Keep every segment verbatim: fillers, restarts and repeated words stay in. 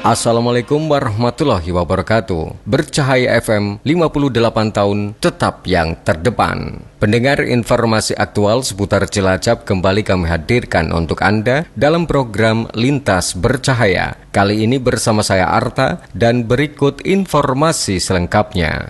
Assalamualaikum warahmatullahi wabarakatuh. Bercahaya F M lima puluh delapan tahun tetap yang terdepan. Pendengar, informasi aktual seputar Cilacap kembali kami hadirkan untuk Anda dalam program Lintas Bercahaya. Kali ini bersama saya Arta dan berikut informasi selengkapnya.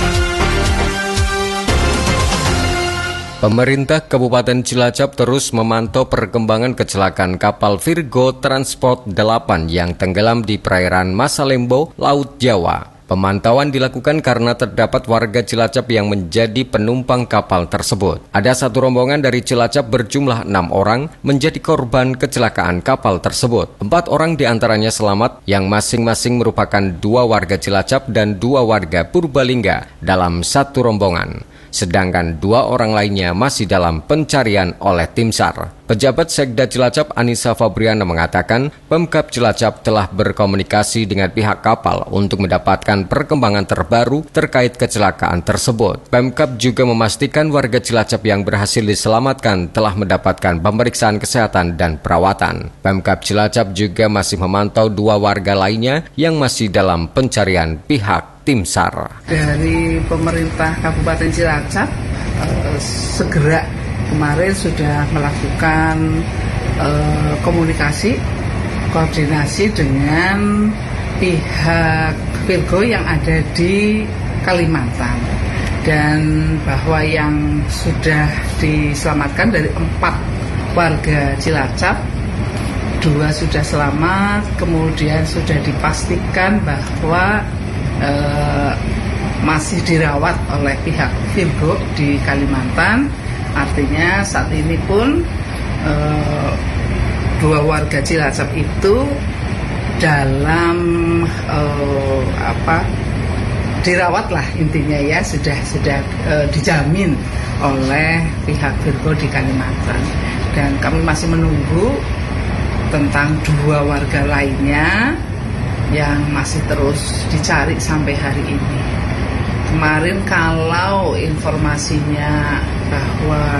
Pemerintah Kabupaten Cilacap terus memantau perkembangan kecelakaan kapal Virgo Transport delapan yang tenggelam di perairan Masalembo, Laut Jawa. Pemantauan dilakukan karena terdapat warga Cilacap yang menjadi penumpang kapal tersebut. Ada satu rombongan dari Cilacap berjumlah enam orang menjadi korban kecelakaan kapal tersebut. Empat orang diantaranya selamat yang masing-masing merupakan dua warga Cilacap dan dua warga Purbalingga dalam satu rombongan. Sedangkan dua orang lainnya masih dalam pencarian oleh tim SAR. Pejabat Sekda Cilacap Anissa Fabriana mengatakan Pemkab Cilacap telah berkomunikasi dengan pihak kapal untuk mendapatkan perkembangan terbaru terkait kecelakaan tersebut. Pemkab juga memastikan warga Cilacap yang berhasil diselamatkan telah mendapatkan pemeriksaan kesehatan dan perawatan. Pemkab Cilacap juga masih memantau dua warga lainnya yang masih dalam pencarian pihak tim SAR. Dari pemerintah Kabupaten Cilacap eh, segera kemarin sudah melakukan eh, komunikasi, koordinasi dengan pihak Virgo yang ada di Kalimantan, dan bahwa yang sudah diselamatkan dari empat warga Cilacap, dua sudah selamat, kemudian sudah dipastikan bahwa Uh, masih dirawat oleh pihak Virgo di Kalimantan. Artinya saat ini pun uh, dua warga Cilacap itu dalam uh, apa dirawat lah intinya ya, sudah sudah uh, dijamin oleh pihak Virgo di Kalimantan. Dan kami masih menunggu tentang dua warga lainnya yang masih terus dicari sampai hari ini. Kemarin kalau informasinya bahwa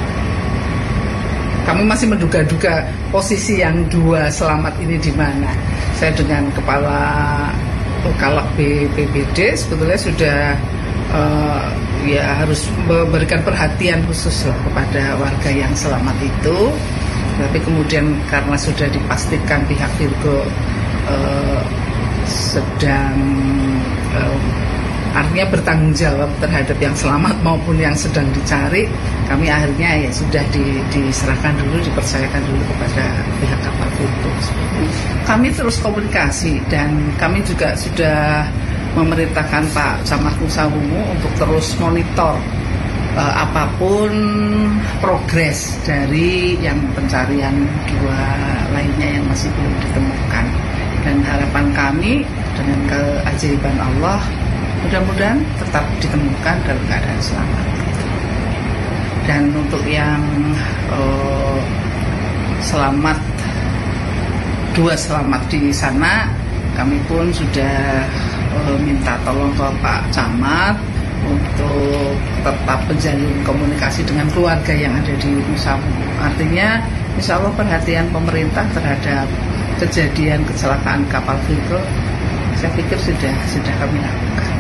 kami masih menduga-duga posisi yang dua selamat ini di mana. Saya dengan Kepala Kalak B P B D sebetulnya sudah uh, ya harus memberikan perhatian khusus lah kepada warga yang selamat itu. Tapi kemudian karena sudah dipastikan pihak Virgo Uh, sedang uh, artinya bertanggung jawab terhadap yang selamat maupun yang sedang dicari, kami akhirnya ya sudah di, diserahkan dulu, dipercayakan dulu kepada pihak kapal Virgo. Kami terus komunikasi dan kami juga sudah memerintahkan Pak Camat Nusa Wungu untuk terus monitor uh, apapun progres dari yang pencarian dua lainnya yang masih belum ditemukan. Dan harapan kami dengan keajaiban Allah, mudah-mudahan tetap ditemukan dalam keadaan selamat. Dan untuk yang uh, selamat, dua selamat di sana, kami pun sudah uh, minta tolong ke Pak Camat untuk tetap menjalin komunikasi dengan keluarga yang ada di Nusa Wungu. Artinya, insya Allah perhatian pemerintah terhadap kejadian kecelakaan kapal Virgo, saya pikir sudah sudah kami lakukan.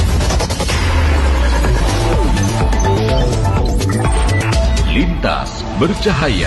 Lintas Bercahaya.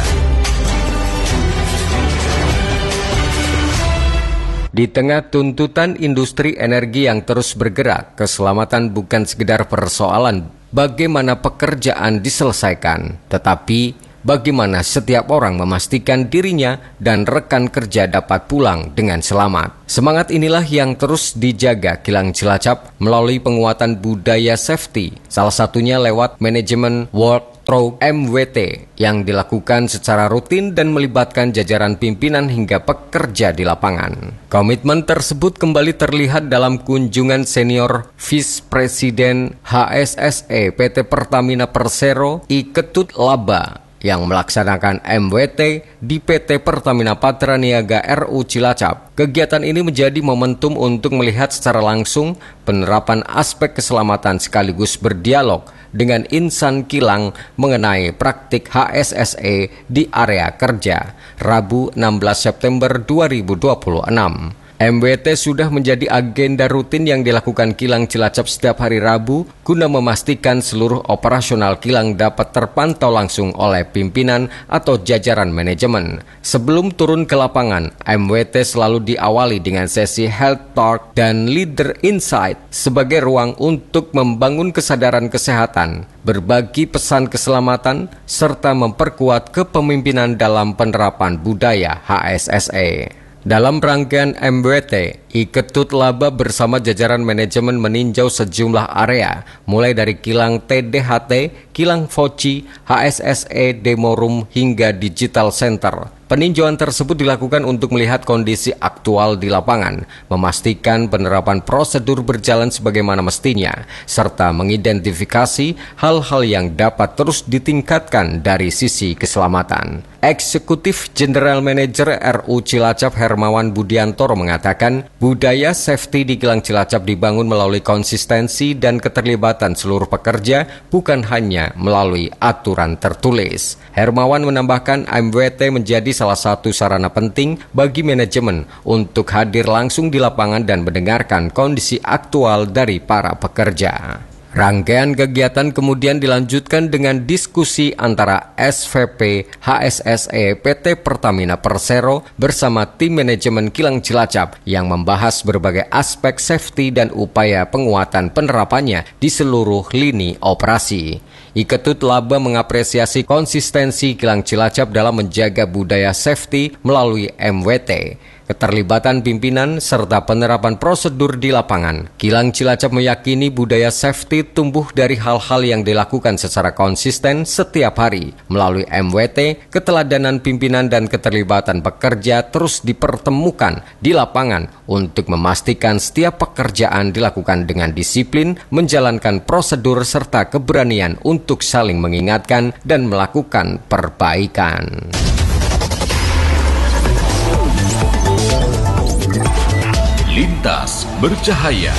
Di tengah tuntutan industri energi yang terus bergerak, keselamatan bukan sekedar persoalan bagaimana pekerjaan diselesaikan, tetapi bagaimana setiap orang memastikan dirinya dan rekan kerja dapat pulang dengan selamat. Semangat inilah yang terus dijaga Kilang Cilacap melalui penguatan budaya safety, salah satunya lewat manajemen work through M W T yang dilakukan secara rutin dan melibatkan jajaran pimpinan hingga pekerja di lapangan. Komitmen tersebut kembali terlihat dalam kunjungan senior Vice Presiden H S S E P T Pertamina Persero I Ketut Laba yang melaksanakan M W T di P T Pertamina Patraniaga R U Cilacap. Kegiatan ini menjadi momentum untuk melihat secara langsung penerapan aspek keselamatan sekaligus berdialog dengan insan kilang mengenai praktik H S S E di area kerja, Rabu enam belas September dua ribu dua puluh enam. M W T sudah menjadi agenda rutin yang dilakukan Kilang Cilacap setiap hari Rabu guna memastikan seluruh operasional kilang dapat terpantau langsung oleh pimpinan atau jajaran manajemen. Sebelum turun ke lapangan, M W T selalu diawali dengan sesi Health Talk dan Leader Insight sebagai ruang untuk membangun kesadaran kesehatan, berbagi pesan keselamatan, serta memperkuat kepemimpinan dalam penerapan budaya H S S E. Dalam rangkaian M W T, I Ketut Laba bersama jajaran manajemen meninjau sejumlah area, mulai dari kilang T D H T, kilang Foci, H S S E Demo Room hingga Digital Center. Peninjauan tersebut dilakukan untuk melihat kondisi aktual di lapangan, memastikan penerapan prosedur berjalan sebagaimana mestinya, serta mengidentifikasi hal-hal yang dapat terus ditingkatkan dari sisi keselamatan. Eksekutif General Manager R U Cilacap Hermawan Budiantoro mengatakan, budaya safety di Kilang Cilacap dibangun melalui konsistensi dan keterlibatan seluruh pekerja, bukan hanya melalui aturan tertulis. Hermawan menambahkan M W T menjadi salah satu sarana penting bagi manajemen untuk hadir langsung di lapangan dan mendengarkan kondisi aktual dari para pekerja. Rangkaian kegiatan kemudian dilanjutkan dengan diskusi antara S V P H S S E P T Pertamina Persero bersama tim manajemen Kilang Cilacap yang membahas berbagai aspek safety dan upaya penguatan penerapannya di seluruh lini operasi. I Ketut Laba mengapresiasi konsistensi Kilang Cilacap dalam menjaga budaya safety melalui M W T, keterlibatan pimpinan, serta penerapan prosedur di lapangan. Kilang Cilacap meyakini budaya safety tumbuh dari hal-hal yang dilakukan secara konsisten setiap hari. Melalui M W T, keteladanan pimpinan dan keterlibatan pekerja terus dipertemukan di lapangan untuk memastikan setiap pekerjaan dilakukan dengan disiplin, menjalankan prosedur serta keberanian untuk saling mengingatkan dan melakukan perbaikan. Lintas Bercahaya.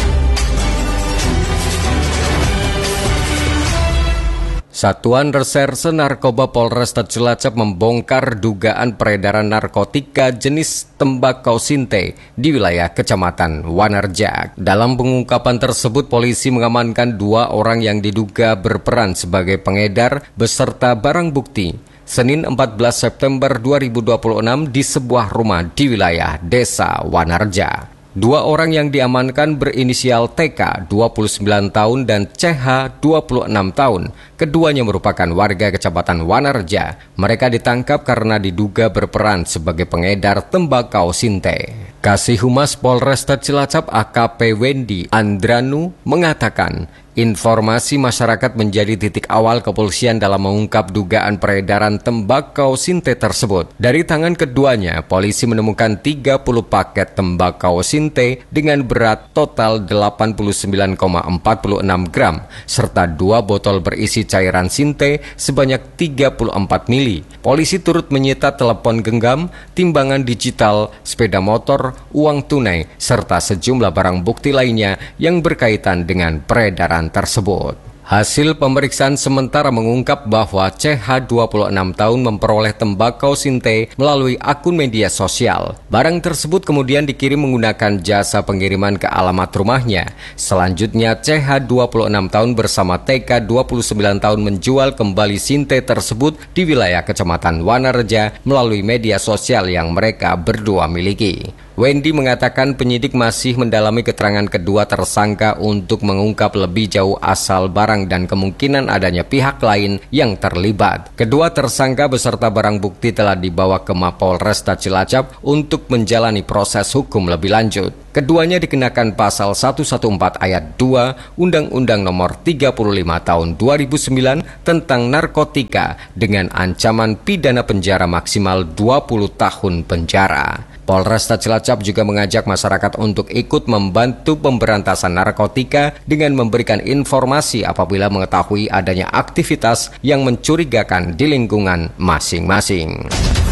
Satuan Reserse Narkoba Polresta Cilacap membongkar dugaan peredaran narkotika jenis tembakau sinte di wilayah Kecamatan Wanarja. Dalam pengungkapan tersebut, polisi mengamankan dua orang yang diduga berperan sebagai pengedar beserta barang bukti Senin empat belas September dua ribu dua puluh enam di sebuah rumah di wilayah Desa Wanarja. Dua orang yang diamankan berinisial T K dua puluh sembilan tahun dan C H dua puluh enam tahun. Keduanya merupakan warga Kecamatan Wanarja. Mereka ditangkap karena diduga berperan sebagai pengedar tembakau sinte. Kasih Humas Polresta Cilacap A K P Wendy Andranu mengatakan, informasi masyarakat menjadi titik awal kepolisian dalam mengungkap dugaan peredaran tembakau sinte tersebut. Dari tangan keduanya, polisi menemukan tiga puluh paket tembakau sinte dengan berat total delapan puluh sembilan koma empat enam gram, serta dua botol berisi cairan sinte sebanyak tiga puluh empat mili. Polisi turut menyita telepon genggam, timbangan digital, sepeda motor, uang tunai, serta sejumlah barang bukti lainnya yang berkaitan dengan peredaran tersebut. Hasil pemeriksaan sementara mengungkap bahwa C H dua puluh enam tahun memperoleh tembakau sinte melalui akun media sosial. Barang tersebut kemudian dikirim menggunakan jasa pengiriman ke alamat rumahnya. Selanjutnya C H dua puluh enam tahun bersama T K dua puluh sembilan tahun menjual kembali sinte tersebut di wilayah Kecamatan Wanarja melalui media sosial yang mereka berdua miliki. Wendy mengatakan penyidik masih mendalami keterangan kedua tersangka untuk mengungkap lebih jauh asal barang dan kemungkinan adanya pihak lain yang terlibat. Kedua tersangka beserta barang bukti telah dibawa ke Mapolresta Cilacap untuk menjalani proses hukum lebih lanjut. Keduanya dikenakan pasal seratus empat belas ayat dua Undang-Undang Nomor tiga puluh lima Tahun dua ribu sembilan tentang narkotika dengan ancaman pidana penjara maksimal dua puluh tahun penjara. Polresta Cilacap juga mengajak masyarakat untuk ikut membantu pemberantasan narkotika dengan memberikan informasi apabila mengetahui adanya aktivitas yang mencurigakan di lingkungan masing-masing.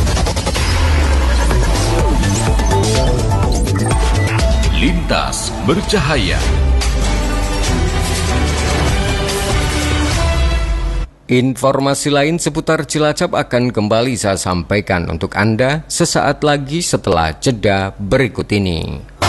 Lintas Bercahaya. Informasi lain seputar Cilacap akan kembali saya sampaikan untuk Anda sesaat lagi setelah jeda berikut ini.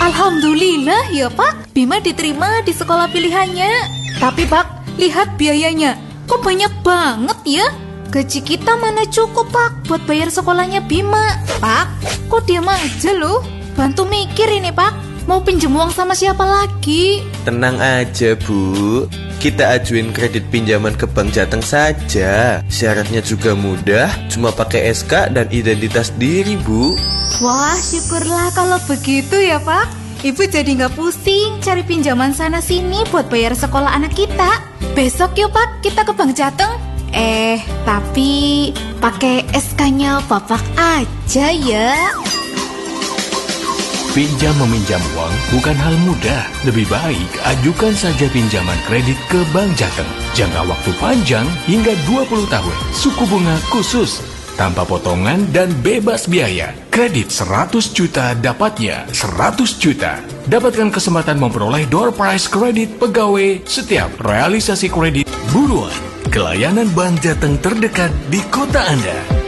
Alhamdulillah ya Pak, Bima diterima di sekolah pilihannya. Tapi Pak, lihat biayanya, kok banyak banget ya? Gaji kita mana cukup Pak buat bayar sekolahnya Bima. Pak, kok diam aja loh? Bantu mikir ini Pak. Mau pinjem uang sama siapa lagi? Tenang aja Bu, kita ajuin kredit pinjaman ke Bank Jateng saja. Syaratnya juga mudah, cuma pakai S K dan identitas diri Bu. Wah, syukurlah kalau begitu ya Pak. Ibu jadi nggak pusing cari pinjaman sana sini buat bayar sekolah anak kita. Besok yuk Pak, kita ke Bank Jateng. Eh, tapi pakai S K-nya Bapak aja ya. Pinjam meminjam uang bukan hal mudah. Lebih baik ajukan saja pinjaman kredit ke Bank Jateng. Jangka waktu panjang hingga dua puluh tahun. Suku bunga khusus, tanpa potongan dan bebas biaya. Kredit seratus juta dapatnya seratus juta. Dapatkan kesempatan memperoleh door prize kredit pegawai setiap realisasi kredit. Buruan ke layanan Bank Jateng terdekat di kota Anda.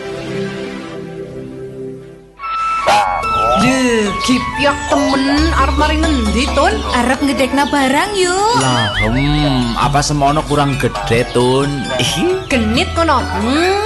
Deh, kipyak temen arep mari ngendi Tun? Arep ngedekna barang yuk. Lah, hmm, apa semono kurang gede Tun? Genit kono. Hmm.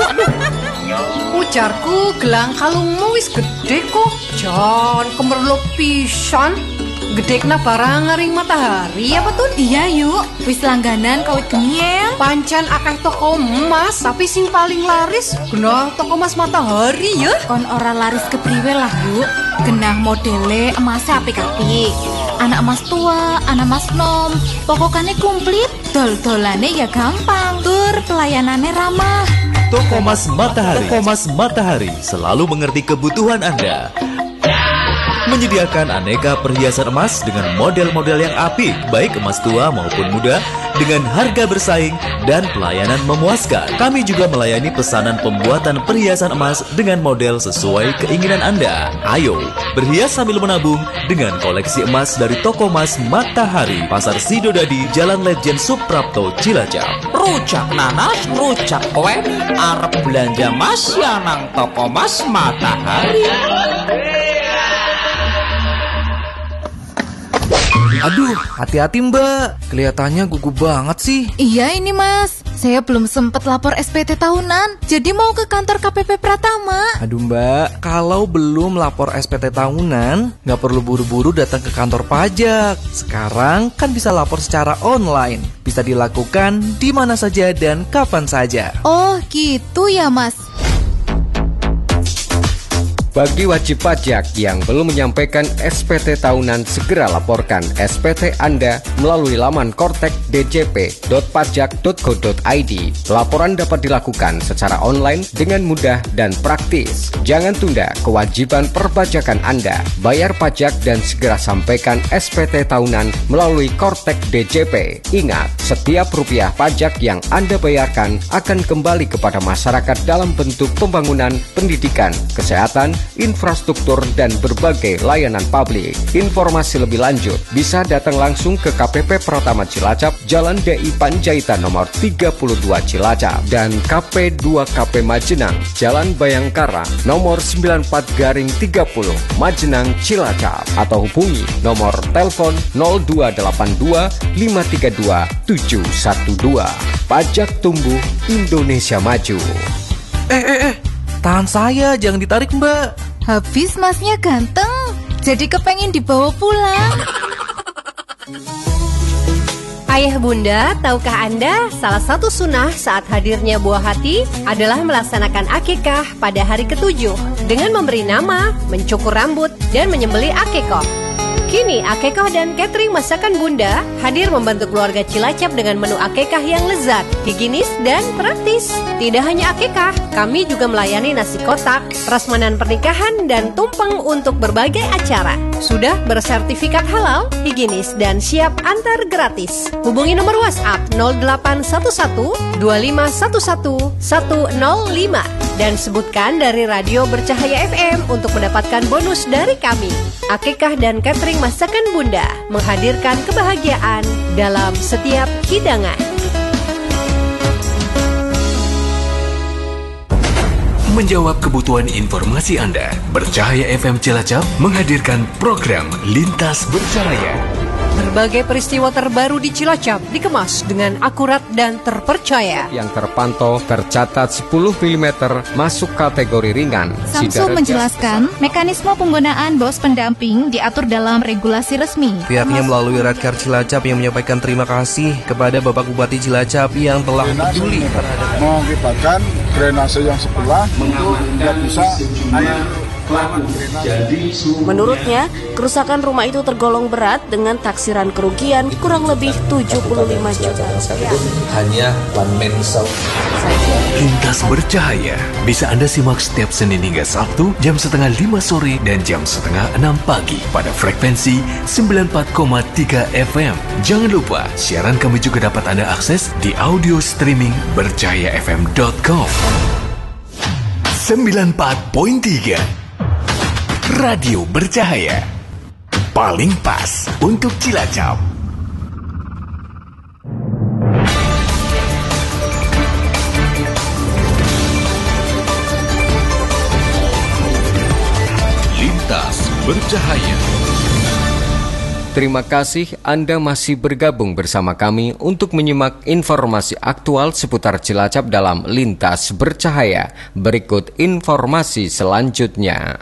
Ujarku gelang kalungmu wis gede kok. Jan kemerlop pisan. Gedekna barang ngaring matahari apa Tun? Iya yuk, wis langganan kawit gemieng. Pancen akeh toko emas, tapi sing paling laris genah toko emas matahari ya. Kon ora laris kepriwe lah yuk. Genah modele emasnya apik-apik. Anak emas tua, anak emas nom. Pokoknya komplit, dol-dolane ya gampang. Tur pelayanannya ramah. Toko Emas Matahari. Toko Emas Matahari selalu mengerti kebutuhan Anda. Menyediakan aneka perhiasan emas dengan model-model yang apik, baik emas tua maupun muda, dengan harga bersaing dan pelayanan memuaskan. Kami juga melayani pesanan pembuatan perhiasan emas dengan model sesuai keinginan Anda. Ayo, berhias sambil menabung dengan koleksi emas dari Toko Emas Matahari, Pasar Sidodadi, Jalan Lejen Suprapto, Cilacap. Rujak nanas, rujak kue, arep belanja mas ya nang Toko Emas Matahari. Aduh, hati-hati Mbak. Kelihatannya gugup banget sih. Iya ini Mas, saya belum sempat lapor S P T tahunan. Jadi mau ke kantor K P P Pratama. Aduh Mbak, kalau belum lapor S P T tahunan, nggak perlu buru-buru datang ke kantor pajak. Sekarang kan bisa lapor secara online. Bisa dilakukan di mana saja dan kapan saja. Oh gitu ya Mas. Bagi wajib pajak yang belum menyampaikan S P T tahunan, segera laporkan S P T Anda melalui laman kortek d j p dot pajak dot go dot i d. Laporan dapat dilakukan secara online dengan mudah dan praktis. Jangan tunda kewajiban perpajakan Anda. Bayar pajak dan segera sampaikan S P T tahunan melalui kortek D J P. Ingat, setiap rupiah pajak yang Anda bayarkan akan kembali kepada masyarakat dalam bentuk pembangunan, pendidikan, kesehatan, infrastruktur, dan berbagai layanan publik. Informasi lebih lanjut bisa datang langsung ke K P P Pratama Cilacap, Jalan D I Panjaitan nomor tiga puluh dua Cilacap, dan K P dua K P Majenang, Jalan Bayangkara nomor sembilan puluh empat garing tiga puluh Majenang Cilacap, atau hubungi nomor telepon nol dua delapan dua lima tiga dua tujuh satu dua. Pajak tumbuh, Indonesia maju. Eh eh eh Tahan saya, jangan ditarik Mbak. Habis masnya ganteng, jadi kepengen dibawa pulang. Ayah bunda, tahukah Anda salah satu sunnah saat hadirnya buah hati adalah melaksanakan akikah pada hari ketujuh dengan memberi nama, mencukur rambut, dan menyembelih akikah. Kini akikah dan catering masakan bunda hadir membantu keluarga Cilacap dengan menu akikah yang lezat, higienis, dan praktis. Tidak hanya akikah, kami juga melayani nasi kotak, prasmanan pernikahan, dan tumpeng untuk berbagai acara. Sudah bersertifikat halal, higienis, dan siap antar gratis. Hubungi nomor WhatsApp nol delapan satu satu dua lima satu satu satu nol lima dan sebutkan dari Radio Bercahaya F M untuk mendapatkan bonus dari kami. Akikah dan catering masakan bunda menghadirkan kebahagiaan dalam setiap hidangan. menjawab kebutuhan informasi Anda. Bercahaya F M Cilacap menghadirkan program Lintas Bercahaya. Berbagai peristiwa terbaru di Cilacap dikemas dengan akurat dan terpercaya. Yang terpantau tercatat sepuluh milimeter masuk kategori ringan. Samsul menjelaskan mekanisme penggunaan bos pendamping diatur dalam regulasi resmi. Pihaknya melalui Radkar Cilacap yang menyampaikan terima kasih kepada Bapak Bupati Cilacap yang telah peduli terhadap mengakibatkan drainase yang sebelah tidak bisa air. Menurutnya, kerusakan rumah itu tergolong berat dengan taksiran kerugian kurang lebih tujuh puluh lima juta rupiah. Hanya one man show saja. Lintas Bercahaya bisa Anda simak setiap Senin hingga Sabtu jam setengah lima sore dan jam setengah enam pagi pada frekuensi sembilan puluh empat koma tiga F M. Jangan lupa, siaran kami juga dapat Anda akses di audio streaming bercahaya f m dot com. sembilan puluh empat koma tiga Radio Bercahaya, paling pas untuk Cilacap. Lintas Bercahaya. Terima kasih Anda masih bergabung bersama kami untuk menyimak informasi aktual seputar Cilacap dalam Lintas Bercahaya. Berikut informasi selanjutnya.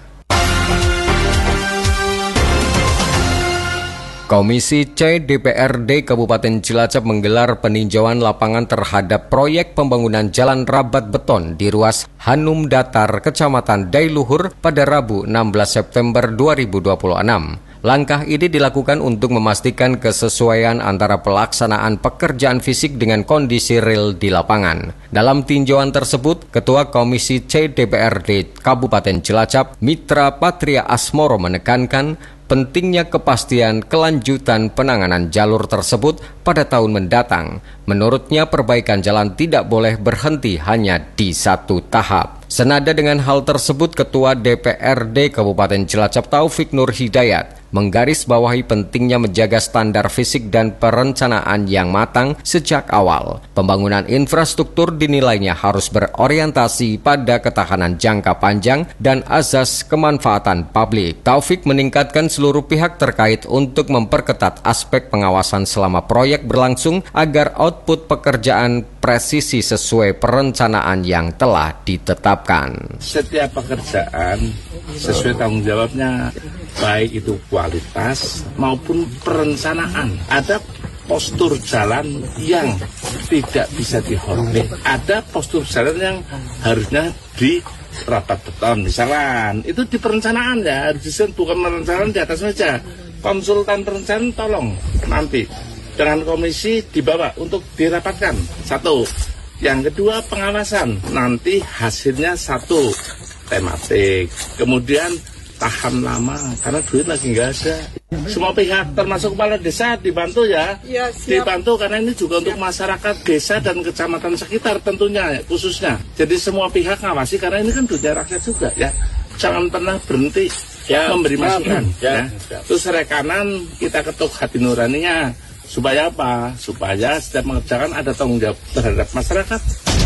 Komisi C D P R D Kabupaten Cilacap menggelar peninjauan lapangan terhadap proyek pembangunan jalan rabat beton di ruas Hanum Datar, Kecamatan Dailuhur pada Rabu enam belas September dua ribu dua puluh enam. Langkah ini dilakukan untuk memastikan kesesuaian antara pelaksanaan pekerjaan fisik dengan kondisi real di lapangan. Dalam tinjauan tersebut, Ketua Komisi C D P R D Kabupaten Cilacap, Mitra Patria Asmoro menekankan pentingnya kepastian kelanjutan penanganan jalur tersebut pada tahun mendatang. Menurutnya, perbaikan jalan tidak boleh berhenti hanya di satu tahap. Senada dengan hal tersebut, Ketua D P R D Kabupaten Cilacap Taufik Nur Hidayat menggarisbawahi pentingnya menjaga standar fisik dan perencanaan yang matang sejak awal. Pembangunan infrastruktur dinilainya harus berorientasi pada ketahanan jangka panjang dan azas kemanfaatan publik. Taufik meningkatkan seluruh pihak terkait untuk memperketat aspek pengawasan selama proyek berlangsung agar output pekerjaan presisi sesuai perencanaan yang telah ditetapkan. Setiap pekerjaan sesuai tanggung jawabnya, baik itu kualitas maupun perencanaan. Ada postur jalan yang tidak bisa dihormati, ada postur jalan yang harusnya di rapat beton misalkan, itu di perencanaan ya, harus desain, bukan perencanaan di atas meja. Konsultan perencanaan tolong nanti dengan komisi dibawa untuk dirapatkan. Satu. Yang kedua, pengawasan. Nanti hasilnya satu, tematik. Kemudian tahan lama, karena duit lagi nggak ada. Semua pihak, termasuk kepala desa, dibantu ya. Ya, dibantu karena ini juga untuk masyarakat desa dan kecamatan sekitar tentunya, khususnya. Jadi semua pihak ngawasi, karena ini kan duitnya rakyat juga ya. Jangan pernah berhenti ya, memberi masukan. Ya. Ya. Terus rekanan kita ketuk hati nuraninya. Supaya apa? Supaya setiap mengerjakan ada tanggung jawab terhadap masyarakat.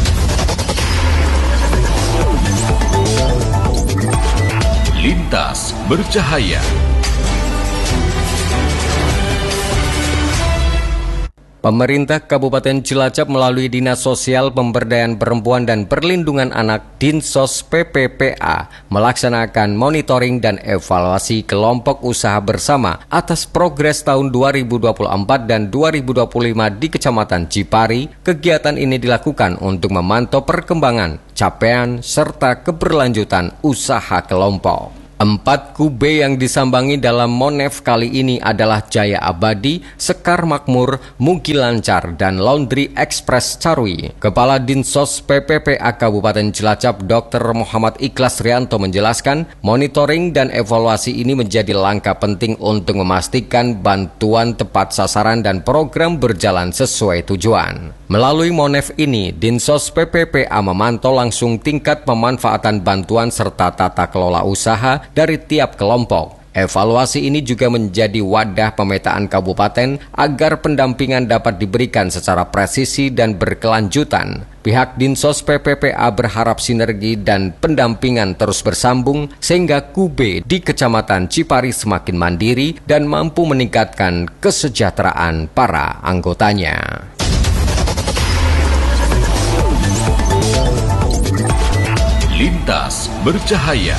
Lintas Bercahaya. Pemerintah Kabupaten Cilacap melalui Dinas Sosial Pemberdayaan Perempuan dan Perlindungan Anak Dinsos P P P A melaksanakan monitoring dan evaluasi kelompok usaha bersama atas progres tahun dua ribu dua puluh empat dan dua ribu dua puluh lima di Kecamatan Cipari. Kegiatan ini dilakukan untuk memantau perkembangan, capaian, serta keberlanjutan usaha kelompok. Empat kube yang disambangi dalam Monef kali ini adalah Jaya Abadi, Sekar Makmur, Mugi Lancar, dan Laundry Express Carwi. Kepala Dinsos P P P A Kabupaten Cilacap Dokter Muhammad Ikhlas Rianto menjelaskan, monitoring dan evaluasi ini menjadi langkah penting untuk memastikan bantuan tepat sasaran dan program berjalan sesuai tujuan. Melalui Monef ini, Dinsos P P P A memantau langsung tingkat pemanfaatan bantuan serta tata kelola usaha dari tiap kelompok. Evaluasi ini juga menjadi wadah pemetaan kabupaten agar pendampingan dapat diberikan secara presisi dan berkelanjutan. Pihak Dinsos P P P A berharap sinergi dan pendampingan terus bersambung sehingga Kube di Kecamatan Cipari semakin mandiri dan mampu meningkatkan kesejahteraan para anggotanya. Lintas Bercahaya.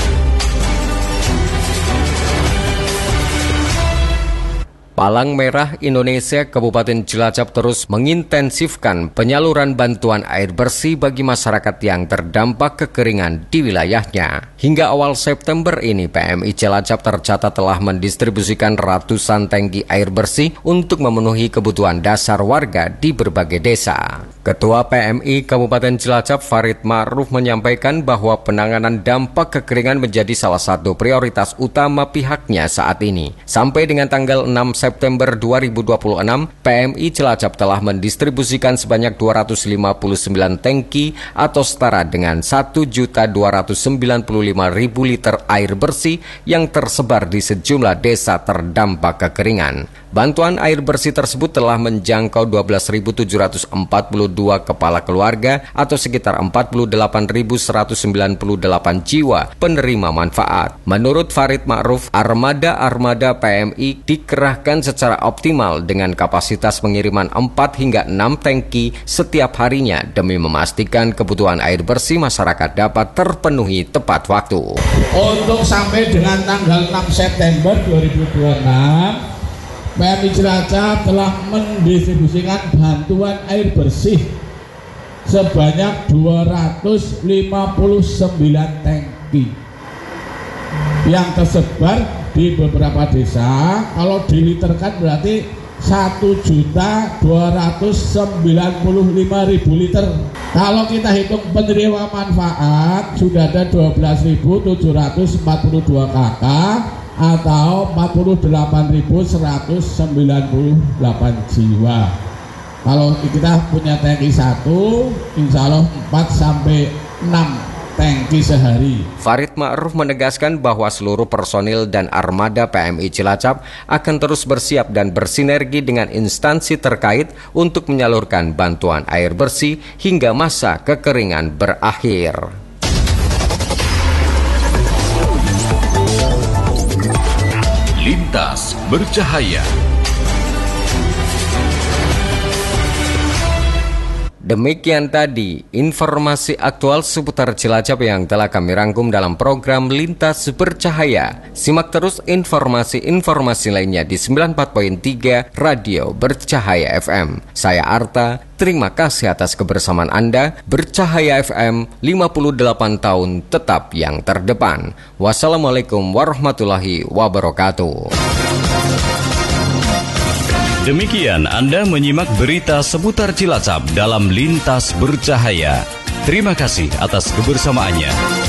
Palang Merah Indonesia Kabupaten Cilacap terus mengintensifkan penyaluran bantuan air bersih bagi masyarakat yang terdampak kekeringan di wilayahnya. Hingga awal September ini, P M I Cilacap tercatat telah mendistribusikan ratusan tangki air bersih untuk memenuhi kebutuhan dasar warga di berbagai desa. Ketua P M I Kabupaten Cilacap Farid Ma'ruf menyampaikan bahwa penanganan dampak kekeringan menjadi salah satu prioritas utama pihaknya saat ini. Sampai dengan tanggal enam September dua ribu dua puluh enam, P M I Cilacap telah mendistribusikan sebanyak dua ratus lima puluh sembilan tangki atau setara dengan satu juta dua ratus sembilan puluh lima ribu liter air bersih yang tersebar di sejumlah desa terdampak kekeringan. Bantuan air bersih tersebut telah menjangkau dua belas ribu tujuh ratus empat puluh dua kepala keluarga atau sekitar empat puluh delapan ribu seratus sembilan puluh delapan jiwa penerima manfaat. Menurut Farid Ma'ruf, armada-armada P M I dikerahkan secara optimal dengan kapasitas pengiriman empat hingga enam tangki setiap harinya demi memastikan kebutuhan air bersih masyarakat dapat terpenuhi tepat waktu. Untuk sampai dengan tanggal enam September dua ribu dua puluh enam, P M I Cilacap telah mendistribusikan bantuan air bersih sebanyak dua ratus lima puluh sembilan tangki yang tersebar di beberapa desa. Kalau diliterkan berarti satu juta dua ratus sembilan puluh lima ribu liter. Kalau kita hitung penerima manfaat sudah ada dua belas ribu tujuh ratus empat puluh dua kakak atau empat puluh delapan ribu seratus sembilan puluh delapan jiwa. Kalau kita punya tangki satu, insya Allah empat sampai enam tangki sehari. Farid Ma'ruf menegaskan bahwa seluruh personil dan armada P M I Cilacap akan terus bersiap dan bersinergi dengan instansi terkait untuk menyalurkan bantuan air bersih hingga masa kekeringan berakhir. Lintas Bercahaya. Demikian tadi informasi aktual seputar Cilacap yang telah kami rangkum dalam program Lintas Bercahaya. Simak terus informasi-informasi lainnya di sembilan puluh empat koma tiga Radio Bercahaya F M. Saya Arta, terima kasih atas kebersamaan Anda. Bercahaya F M lima puluh delapan tahun tetap yang terdepan. Wassalamualaikum warahmatullahi wabarakatuh. Demikian Anda menyimak berita seputar Cilacap dalam Lintas Bercahaya. Terima kasih atas kebersamaannya.